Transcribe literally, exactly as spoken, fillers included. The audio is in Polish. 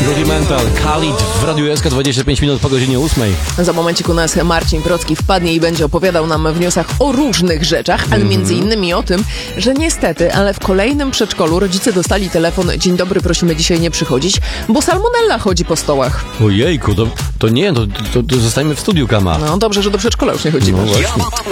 Rudimental, Khalid w Radiu S K, dwadzieścia pięć minut po godzinie ósmej. Za momencik u nas Marcin Procki wpadnie i będzie opowiadał nam w newsach o różnych rzeczach, ale Mm-hmm. między innymi o tym, że niestety, ale w kolejnym przedszkolu rodzice dostali telefon: dzień dobry, prosimy dzisiaj nie przychodzić, bo salmonella chodzi po stołach. Ojejku, to, to nie, to, to, to zostańmy w studiu, Kama. No dobrze, że do przedszkola już nie chodzimy. No właśnie.